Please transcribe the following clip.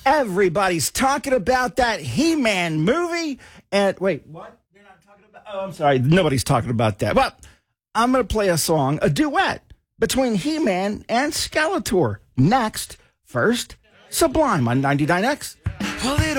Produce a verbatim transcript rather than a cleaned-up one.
Everybody's talking about that He-Man movie. And wait, what? They're not talking about. Oh, I'm sorry. Nobody's talking about that. Well, I'm going to play a song, a duet between He-Man and Skeletor. Next, first, Sublime on ninety-nine X. Well, it